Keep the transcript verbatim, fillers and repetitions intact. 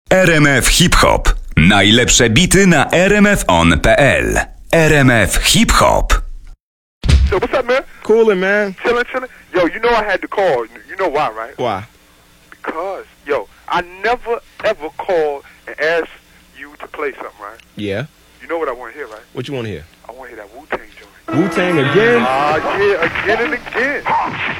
R M F Hip Hop. Najlepsze bity na r m f on kropka p l. R M F Hip Hop. So what's up, man? Coolin', man. Chillin', chillin'. Yo, you know I had to call. You know why, right? Why? Because, yo, I never ever called and asked you to play something, right? Yeah. You know what I want to hear, right? What you want to hear? I want to hear that Wu-Tang joint. Wu-Tang again? Ah, uh, yeah, again and again.